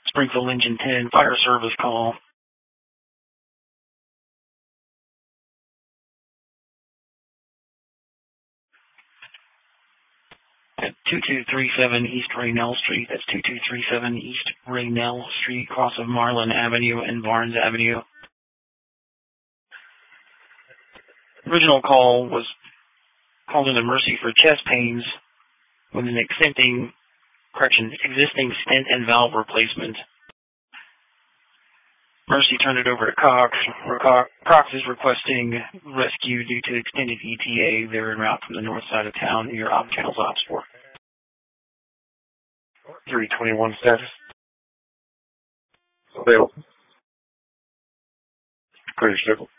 Springfield Engine 10, fire service call. At 2237 East Raynell Street. That's 2237 East Raynell Street, cross of Marlin Avenue and Barnes Avenue. Original call was called into Mercy for chest pains with an existing stent and valve replacement. Mercy turned it over to Cox. Cox is requesting rescue due to extended ETA. They're en route from the north side of town near Op Channels Ops 4. 321 status. Available. Clear, Strickle.